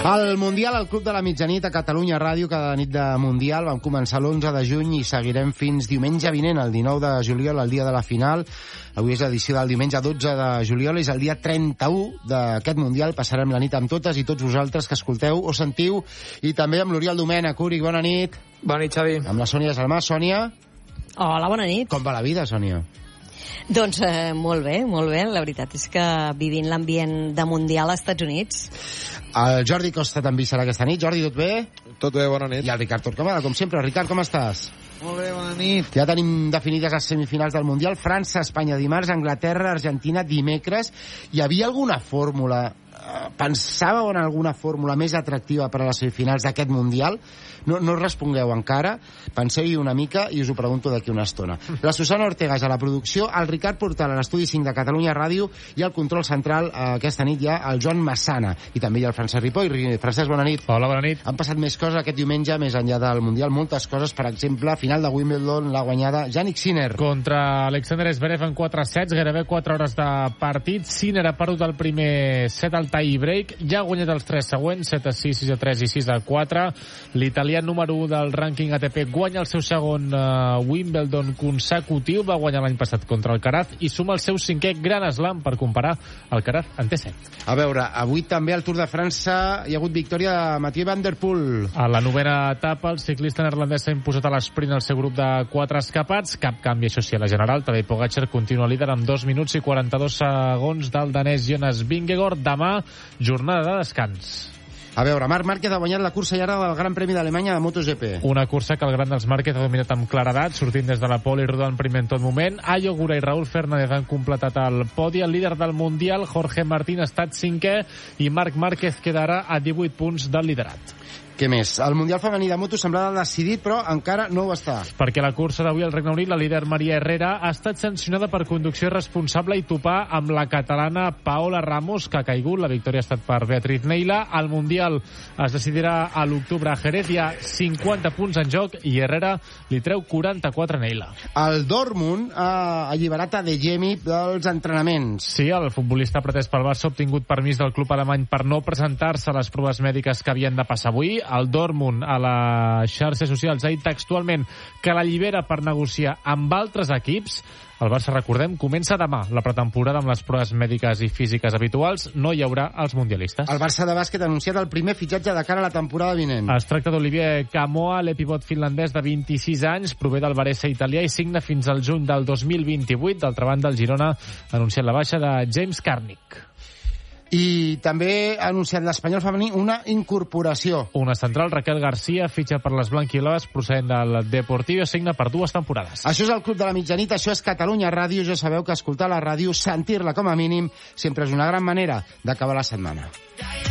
El Mundial al Club de la Mitjanit a Catalunya Ràdio, cada nit de Mundial. Vam començar l'11 de juny i seguirem fins diumenge vinent, el 19 de juliol, el dia de la final. Avui és l'edició del diumenge 12 de juliol, és el dia 31 d'aquest Mundial. Passarem la nit amb totes i tots vosaltres que escolteu o sentiu, i també amb l'Oriol Domènech. Uri, bona nit. Bona nit, Xavi. Amb la Sònia Salmà. Sònia? Hola, bona nit. Com va la vida, Sònia? Doncs molt bé, molt bé. La veritat és que vivint l'ambient de Mundial als Estats Units. El Jordi Costa també serà aquesta nit. Jordi, tot bé? Tot bé, bona nit. I el Ricard Torquemada, com sempre. Ricard, com estàs? Molt bé, bona nit. Ja tenim definides les semifinals del Mundial. França, Espanya dimarts, Anglaterra, Argentina dimecres. Hi havia alguna fórmula, pensàveu en alguna fórmula més atractiva per a les semifinals d'aquest Mundial? No respongueu encara, penseu-hi una mica i us ho pregunto d'aquí una estona. La Susana Ortegas a la producció, el Ricard Portal a l'estudi 5 de Catalunya Ràdio i al control central aquesta nit hi ha el Joan Massana i també hi ha el Francesc Ripoll. Francesc, bona nit. Hola, bona nit. Han passat més coses aquest diumenge, més enllà del Mundial, moltes coses. Per exemple, final de Wimbledon, la guanyada Jannik Sinner. Contra Alexander Zverev en 4 sets, gairebé 4 hores de partit. Sinner ha perdut el primer set al tie break, ja ha guanyat els 3 següents, 7-6, 6-3 i 6-4. L'italià número 1 del rànquing ATP guanya el seu segon Wimbledon consecutiu, va guanyar l'any passat contra Alcaraz i suma el seu 5è Grand Slam. Per comparar, Alcaraz en té 7. A veure, avui també al Tour de França hi ha hagut victòria de Mathieu Van Der Poel. A la 9ª etapa, el ciclista neerlandès s'ha imposat a l'esprint al seu grup de 4 escapats. Cap canvi, això sí, a la general. Tadej Pogačar continua líder amb 2 minuts i 42 segons del danès Jonas Vingegaard. Demà, jornada de descans. A veure, Marc Márquez ha guanyat la cursa llarga del Gran Premi d'Alemanya de MotoGP. Una cursa que el gran dels Márquez ha dominat amb claredat, sortint des de la pole i rodant primer en tot moment. Ayo Gura i Raúl Fernández han completat el podi. El líder del Mundial, Jorge Martín, ha estat 5è i Marc Márquez quedarà a 18 punts del liderat. Què més? El Mundial femení de moto semblava decidit, però encara no ho està. Perquè la cursa d'avui al Regne Unit, la líder Maria Herrera ha estat sancionada per conducció irresponsable i topar amb la catalana Paola Ramos, que ha caigut. La victòria ha estat per Beatriz Neila. El Mundial es decidirà a l'octubre a Jerez. Hi ha 50 punts en joc i Herrera li treu 44 a Neila. El Dortmund ha alliberat a De Jemi dels entrenaments. Sí, el futbolista pretès pel Barça ha obtingut permís del club alemany per no presentar-se a les proves mèdiques que havien de passar avui. El Dortmund a les xarxes socials ha dit textualment que l'allibera per negociar amb altres equips. El Barça, recordem, comença demà la pretemporada amb les proves mèdiques i físiques habituals. No hi haurà els mundialistes. El Barça de bàsquet ha anunciat el primer fitxatge de cara a la temporada vinent. Es tracta d'Olivier Camoa, l'epivot finlandès de 26 anys, prové del Varese italià i signa fins al juny del 2028. D'altra banda, el Girona ha anunciat la baixa de James Karnik. I també ha anunciat l'Espanyol femení una incorporació. Una central, Raquel García, fitxa per les blanquilades procedent del Deportivo, signa per 2 temporades. Això és el Club de la Mitjanit, això és Catalunya Ràdio. Ja sabeu que escoltar la ràdio, sentir-la com a mínim, sempre és una gran manera d'acabar la setmana.